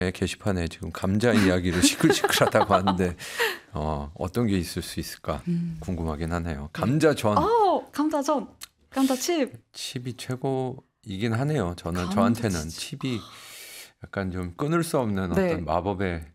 게시판에 지금 감자 이야기로 시끌시끌하다고 하는데 어떤 게 있을 수 있을까 궁금하긴 하네요. 감자전. 감자전, 감자칩. 칩이 최고이긴 하네요. 감자칩. 저한테는 칩이 약간 좀 끊을 수 없는 네. 어떤 마법의